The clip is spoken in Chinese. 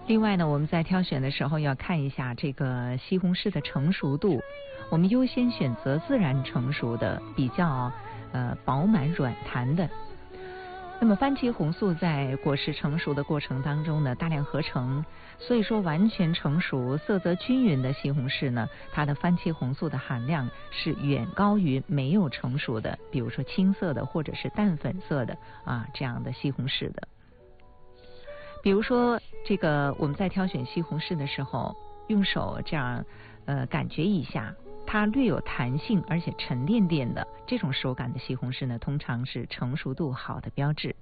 另外呢，我们在挑选的时候要看一下这个西红柿的成熟度，我们优先选择自然成熟的，比较饱满软弹的。那么番茄红素在果实成熟的过程当中呢，大量合成，所以说完全成熟、色泽均匀的西红柿呢，它的番茄红素的含量是远高于没有成熟的，比如说青色的或者是淡粉色的这样的西红柿的。比如说这个我们在挑选西红柿的时候，用手这样感觉一下，它略有弹性而且沉甸甸的这种手感的西红柿呢，通常是成熟度好的标志。